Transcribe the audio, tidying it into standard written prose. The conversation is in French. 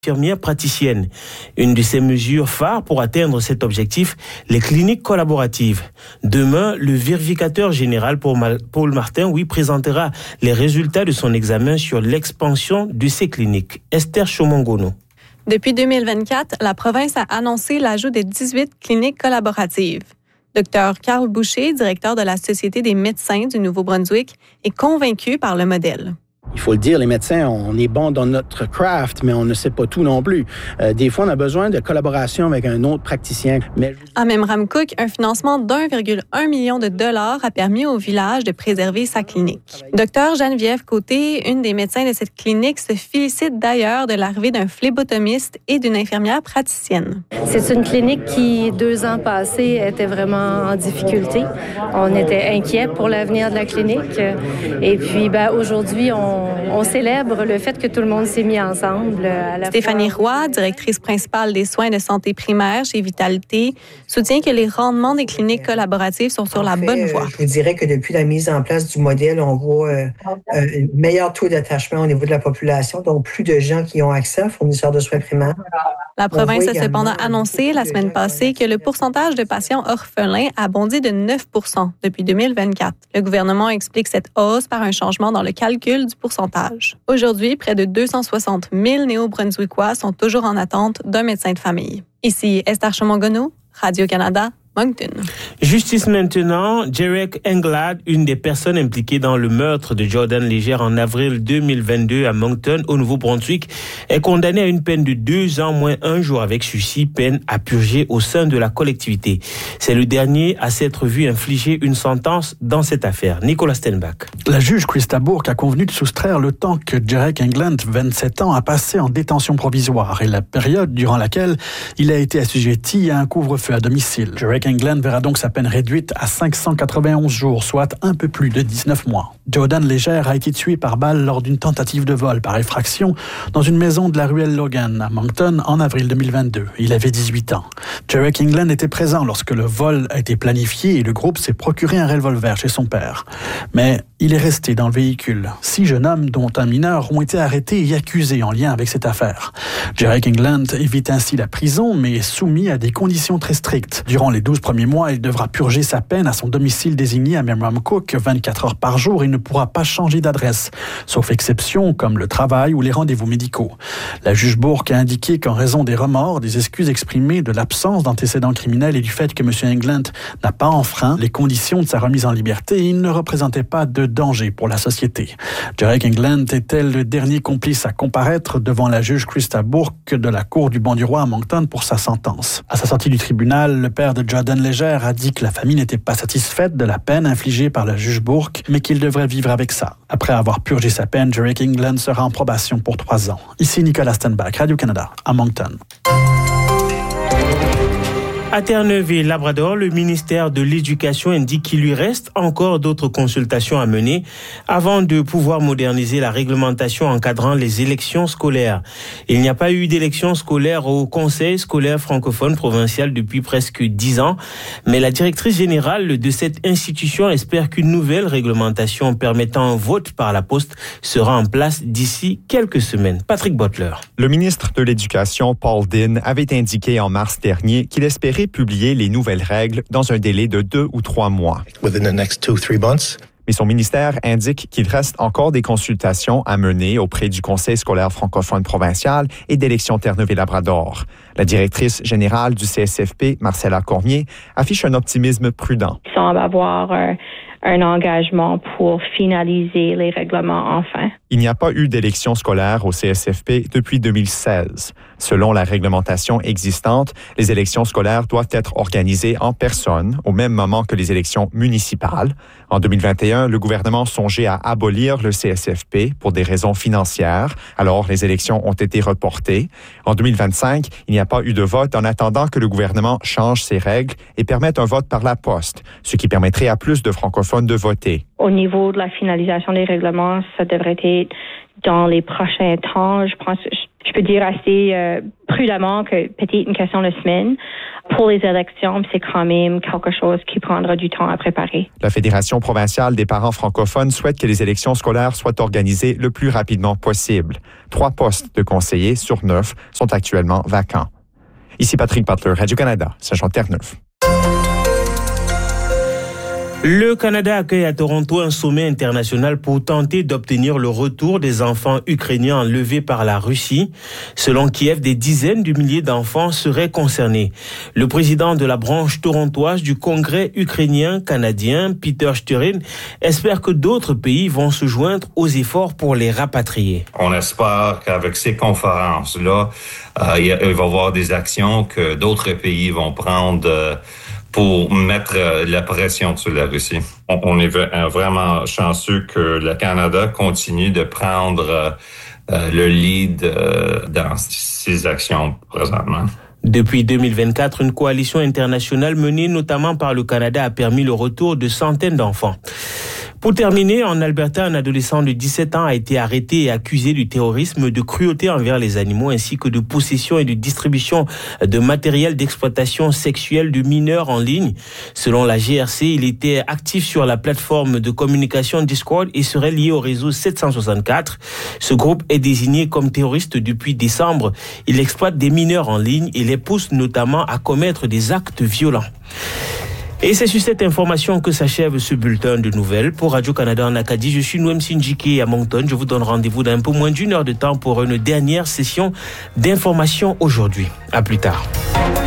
infirmières praticiennes. Une de ces mesures phares pour atteindre cet objectif, les cliniques collaboratives. Demain, le vérificateur général Paul Martin, présentera les résultats de son examen sur l'expansion de ces cliniques. Esther Chomongono. Depuis 2024, la province a annoncé l'ajout de 18 cliniques collaboratives. Dr Carl Boucher, directeur de la Société des médecins du Nouveau-Brunswick, est convaincu par le modèle. Il faut le dire, les médecins, on est bons dans notre craft, mais on ne sait pas tout non plus. Des fois, on a besoin de collaboration avec un autre praticien. À Memramcook, un financement d'1,1 million de dollars a permis au village de préserver sa clinique. Docteur Geneviève Côté, une des médecins de cette clinique, se félicite d'ailleurs de l'arrivée d'un phlébotomiste et d'une infirmière praticienne. C'est une clinique qui, 2 ans passés, était vraiment en difficulté. On était inquiets pour l'avenir de la clinique. Et puis, aujourd'hui, on célèbre le fait que tout le monde s'est mis ensemble. Stéphanie Roy, directrice principale des soins de santé primaire chez Vitalité, soutient que les rendements des cliniques collaboratives sont sur la bonne voie. Je vous dirais que depuis la mise en place du modèle, on voit un meilleur taux d'attachement au niveau de la population, donc plus de gens qui ont accès aux fournisseurs de soins primaires. La province a cependant annoncé la semaine passée que le pourcentage de patients orphelins a bondi de 9 % depuis 2024. Le gouvernement explique cette hausse par un changement dans le calcul du pourcentage. Aujourd'hui, près de 260 000 Néo-Brunswickois sont toujours en attente d'un médecin de famille. Ici Esther Chomongono, Radio-Canada, Moncton. Justice maintenant, Jarek Englad, une des personnes impliquées dans le meurtre de Jordan Léger en avril 2022 à Moncton, au Nouveau-Brunswick, est condamné à une peine de 2 ans moins 1 jour avec sursis, peine à purger au sein de la collectivité. C'est le dernier à s'être vu infliger une sentence dans cette affaire. Nicolas Stenbach. La juge Christa Bourque a convenu de soustraire le temps que Jarek Englad, 27 ans, a passé en détention provisoire et la période durant laquelle il a été assujetti à un couvre-feu à domicile. Jarek Englad verra donc sa peine réduite à 591 jours, soit un peu plus de 19 mois. Jordan Léger a été tué par balle lors d'une tentative de vol par effraction dans une maison de la ruelle Logan à Moncton en avril 2022. Il avait 18 ans. Jarek Englad était présent lorsque le vol a été planifié et le groupe s'est procuré un revolver chez son père. Mais il est resté dans le véhicule. 6 jeunes hommes, dont un mineur, ont été arrêtés et accusés en lien avec cette affaire. Jarek Englad évite ainsi la prison, mais est soumis à des conditions très strictes. Durant les 12 premiers mois, il devra purger sa peine à son domicile désigné à Memramcook 24 heures par jour et ne pourra pas changer d'adresse, sauf exception comme le travail ou les rendez-vous médicaux. La juge Bourque a indiqué qu'en raison des remords, des excuses exprimées, de l'absence d'antécédents criminels et du fait que M. Englad n'a pas enfreint les conditions de sa remise en liberté, il ne représentait pas de danger pour la société. Jarek Englad était le dernier complice à comparaître devant la juge Christa Bourque de la Cour du Banc du Roi à Moncton pour sa sentence. À sa sortie du tribunal, le père de Jordan Léger a dit que la famille n'était pas satisfaite de la peine infligée par la juge Bourque, mais qu'il devrait vivre avec ça. Après avoir purgé sa peine, Jarek Englad sera en probation pour 3 ans. Ici Nicolas Stenbach, Radio-Canada, à Moncton. À Terre-Neuve et Labrador, le ministère de l'Éducation indique qu'il lui reste encore d'autres consultations à mener avant de pouvoir moderniser la réglementation encadrant les élections scolaires. Il n'y a pas eu d'élections scolaires au Conseil scolaire francophone provincial depuis presque 10 ans, mais la directrice générale de cette institution espère qu'une nouvelle réglementation permettant un vote par la poste sera en place d'ici quelques semaines. Patrick Butler. Le ministre de l'Éducation, Paul Dinn, avait indiqué en mars dernier qu'il espérait publier les nouvelles règles dans un délai de 2 ou 3 mois. Mais son ministère indique qu'il reste encore des consultations à mener auprès du Conseil scolaire francophone provincial et d'Élections Terre-Neuve et Labrador. La directrice générale du CSFP, Marcella Cormier, affiche un optimisme prudent. Il semble avoir un engagement pour finaliser les règlements enfin. Il n'y a pas eu d'élection scolaire au CSFP depuis 2016. Selon la réglementation existante, les élections scolaires doivent être organisées en personne au même moment que les élections municipales. En 2021, le gouvernement songeait à abolir le CSFP pour des raisons financières. Alors, les élections ont été reportées. En 2025, il n'y a pas eu de vote en attendant que le gouvernement change ses règles et permette un vote par la poste, ce qui permettrait à plus de francophones de voter. Au niveau de la finalisation des règlements, ça devrait être dans les prochains temps. Je pense, je peux dire assez prudemment que peut-être une question de semaine. pour les élections, c'est quand même quelque chose qui prendra du temps à préparer. La Fédération provinciale des parents francophones souhaite que les élections scolaires soient organisées le plus rapidement possible. 3 postes de conseillers sur 9 sont actuellement vacants. Ici Patrick Butler, Radio-Canada, Saint-Jean-Terre-Neuve. Le Canada accueille à Toronto un sommet international pour tenter d'obtenir le retour des enfants ukrainiens enlevés par la Russie. Selon Kiev, des dizaines de milliers d'enfants seraient concernés. Le président de la branche torontoise du Congrès ukrainien-canadien, Peter Sturyn, espère que d'autres pays vont se joindre aux efforts pour les rapatrier. On espère qu'avec ces conférences-là, il va y avoir des actions que d'autres pays vont prendre pour mettre la pression sur la Russie. On est vraiment chanceux que le Canada continue de prendre le lead dans ces actions présentement. Depuis 2024, une coalition internationale menée notamment par le Canada a permis le retour de centaines d'enfants. Pour terminer, en Alberta, un adolescent de 17 ans a été arrêté et accusé du terrorisme, de cruauté envers les animaux ainsi que de possession et de distribution de matériel d'exploitation sexuelle de mineurs en ligne. Selon la GRC, il était actif sur la plateforme de communication Discord et serait lié au réseau 764. Ce groupe est désigné comme terroriste depuis décembre. Il exploite des mineurs en ligne et les pousse notamment à commettre des actes violents. Et c'est sur cette information que s'achève ce bulletin de nouvelles. Pour Radio-Canada en Acadie, je suis Noem Sinjiki à Moncton. Je vous donne rendez-vous dans un peu moins d'1 heure de temps pour une dernière session d'information aujourd'hui. À plus tard.